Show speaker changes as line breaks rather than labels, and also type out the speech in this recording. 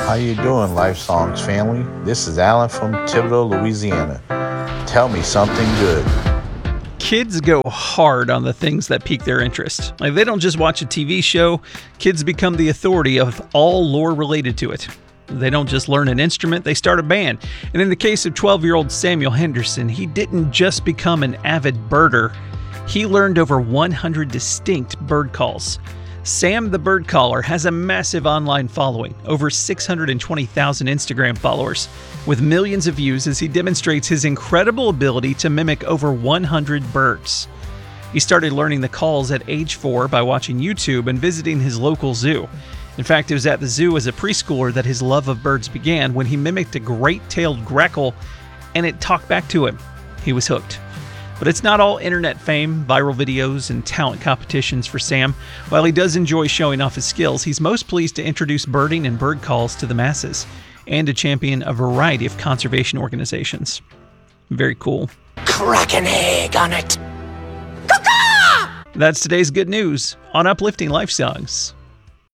How you doing, Life Songs family? This is Alan from Thibodaux, Louisiana. Tell me something good.
Kids go hard on the things that pique their interest. Like, they don't just watch a TV show, kids become the authority of all lore related to it. They don't just learn an instrument, they start a band. And in the case of 12-year-old Samuel Henderson, he didn't just become an avid birder, he learned over 100 distinct bird calls. Sam the Bird Caller has a massive online following, over 620,000 Instagram followers, with millions of views as he demonstrates his incredible ability to mimic over 100 birds. He started learning the calls at age 4 by watching YouTube and visiting his local zoo. In fact, it was at the zoo as a preschooler that his love of birds began when he mimicked a great-tailed grackle and it talked back to him. He was hooked. But it's not all internet fame, viral videos, and talent competitions for Sam. While he does enjoy showing off his skills, he's most pleased to introduce birding and bird calls to the masses and to champion a variety of conservation organizations. Very cool.
Crack an egg on it.
That's today's good news on Uplifting Life Songs.